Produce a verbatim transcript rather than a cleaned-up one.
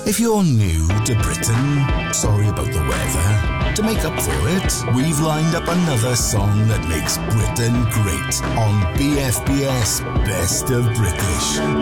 If you're new to Britain, sorry about the weather. To make up for it, we've lined up another song that makes Britain great on B F B S Best of British.